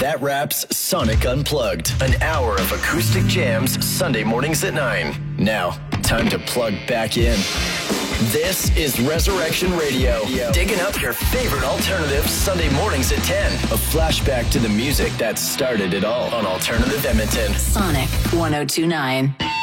That wraps Sonic Unplugged, an hour of acoustic jams Sunday mornings at 9. Now, time to plug back in. This is Resurrection Radio, digging up your favorite alternative Sunday mornings at 10. A flashback to the music that started it all on Alternative Edmonton. Sonic 102.9.